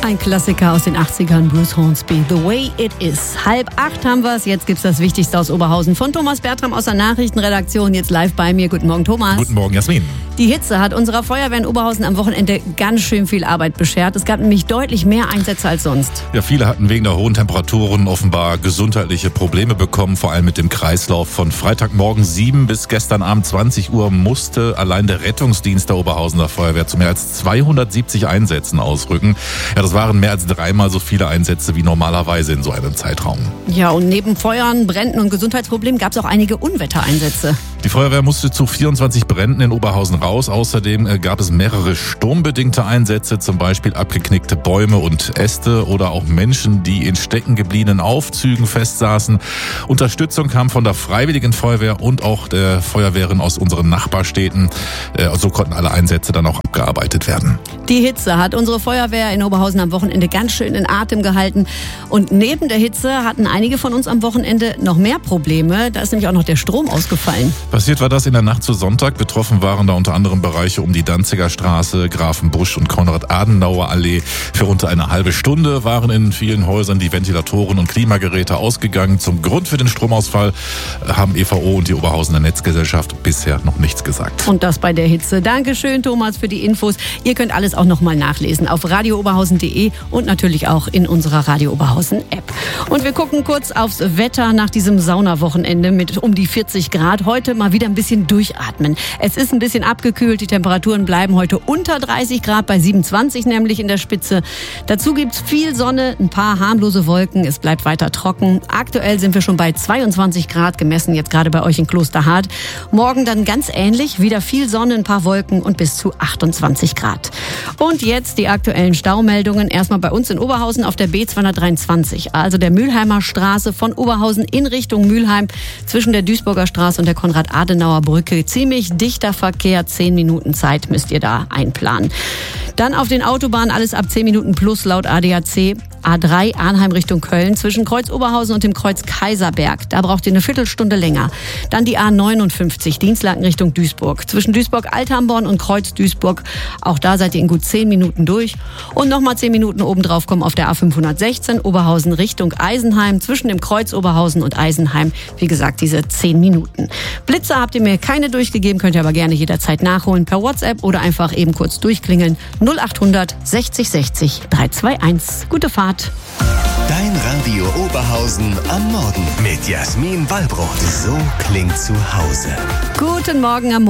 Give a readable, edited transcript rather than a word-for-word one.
Ein Klassiker aus den 80ern, Bruce Hornsby, The Way It Is. 7:30 haben wir es, jetzt gibt's das Wichtigste aus Oberhausen von Thomas Bertram aus der Nachrichtenredaktion. Jetzt live bei mir. Guten Morgen, Thomas. Guten Morgen, Jasmin. Die Hitze hat unserer Feuerwehr in Oberhausen am Wochenende ganz schön viel Arbeit beschert. Es gab nämlich deutlich mehr Einsätze als sonst. Ja, viele hatten wegen der hohen Temperaturen offenbar gesundheitliche Probleme bekommen, vor allem mit dem Kreislauf. Von Freitagmorgen 7 bis gestern Abend 20 Uhr musste allein der Rettungsdienst der Oberhausener Feuerwehr zu mehr als 270 Einsätzen ausrücken. Ja, das waren mehr als 3-mal so viele Einsätze wie normalerweise in so einem Zeitraum. Ja, und neben Feuern, Bränden und Gesundheitsproblemen gab es auch einige Unwettereinsätze. Die Feuerwehr musste zu 24 Bränden in Oberhausen raus. Außerdem gab es mehrere sturmbedingte Einsätze, zum Beispiel abgeknickte Bäume und Äste oder auch Menschen, die in steckengebliebenen Aufzügen festsaßen. Unterstützung kam von der Freiwilligen Feuerwehr und auch der Feuerwehren aus unseren Nachbarstädten. So konnten alle Einsätze dann auch abgearbeitet werden. Die Hitze hat unsere Feuerwehr in Oberhausen am Wochenende ganz schön in Atem gehalten. Und neben der Hitze hatten einige von uns am Wochenende noch mehr Probleme. Da ist nämlich auch noch der Strom ausgefallen. Passiert war das in der Nacht zu Sonntag. Betroffen waren da unter anderem Bereiche um die Danziger Straße, Grafenbusch und Konrad-Adenauer-Allee. Für rund eine halbe Stunde waren in vielen Häusern die Ventilatoren und Klimageräte ausgegangen. Zum Grund für den Stromausfall haben EVO und die Oberhausener Netzgesellschaft bisher noch nichts gesagt. Und das bei der Hitze. Dankeschön, Thomas, für die Infos. Ihr könnt alles auch nochmal nachlesen auf radiooberhausen.de und natürlich auch in unserer Radio Oberhausen App. Und wir gucken kurz aufs Wetter nach diesem Saunawochenende mit um die 40 Grad. Heute mal wieder ein bisschen durchatmen. Es ist ein bisschen abgekühlt. Die Temperaturen bleiben heute unter 30 Grad, bei 27 nämlich in der Spitze. Dazu gibt's viel Sonne, ein paar harmlose Wolken. Es bleibt weiter trocken. Aktuell sind wir schon bei 22 Grad gemessen, jetzt gerade bei euch in Klosterhardt. Morgen dann ganz ähnlich, wieder viel Sonne, ein paar Wolken und bis zu 28 Grad. Und jetzt die aktuellen Staumeldungen. Erstmal bei uns in Oberhausen auf der B223, also der Mülheimer Straße von Oberhausen in Richtung Mülheim, zwischen der Duisburger Straße und der Konrad-Adenauer-Brücke. Ziemlich dichter Verkehr, 10 Minuten Zeit müsst ihr da einplanen. Dann auf den Autobahnen alles ab 10 Minuten plus laut ADAC. A3 Arnheim Richtung Köln zwischen Kreuz Oberhausen und dem Kreuz Kaiserberg. Da braucht ihr eine Viertelstunde länger. Dann die A59 Dienstlaken Richtung Duisburg. Zwischen Duisburg-Althamborn und Kreuz Duisburg. Auch da seid ihr in gut 10 Minuten durch. Und nochmal 10 Minuten obendrauf kommen auf der A516 Oberhausen Richtung Eisenheim. Zwischen dem Kreuz Oberhausen und Eisenheim. Wie gesagt, diese 10 Minuten. Blitzer habt ihr mir keine durchgegeben, könnt ihr aber gerne jederzeit nachholen per WhatsApp oder einfach eben kurz durchklingeln. 0800 60 60 321. Gute Fahrt. Dein Radio Oberhausen am Morgen mit Jasmin Wallbrot. So klingt zu Hause. Guten Morgen am